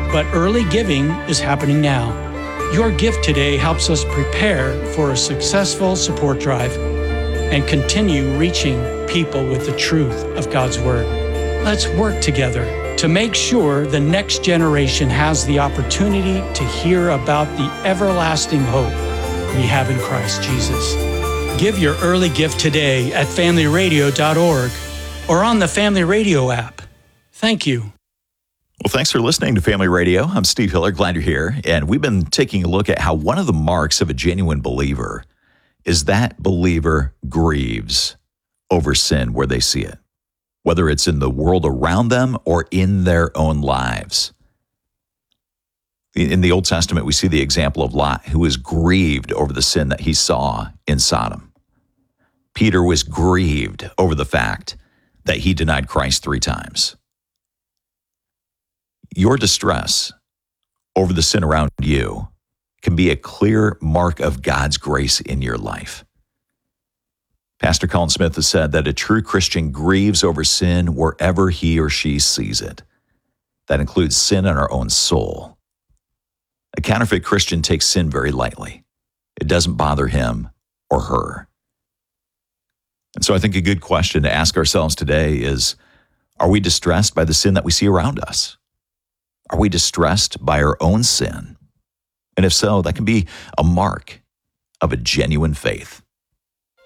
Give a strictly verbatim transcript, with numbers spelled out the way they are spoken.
but early giving is happening now. Your gift today helps us prepare for a successful support drive and continue reaching people with the truth of God's Word. Let's work together to make sure the next generation has the opportunity to hear about the everlasting hope we have in Christ Jesus. Give your early gift today at family radio dot org or on the Family Radio app. Thank you. Well, thanks for listening to Family Radio. I'm Steve Hiller. Glad you're here. And we've been taking a look at how one of the marks of a genuine believer is that believer grieves over sin where they see it, whether it's in the world around them or in their own lives. In the Old Testament, we see the example of Lot, who was grieved over the sin that he saw in Sodom. Peter was grieved over the fact that he denied Christ three times. Your distress over the sin around you can be a clear mark of God's grace in your life. Pastor Colin Smith has said that a true Christian grieves over sin wherever he or she sees it. That includes sin in our own soul. A counterfeit Christian takes sin very lightly. It doesn't bother him or her. And so I think a good question to ask ourselves today is, are we distressed by the sin that we see around us? Are we distressed by our own sin? And if so, that can be a mark of a genuine faith.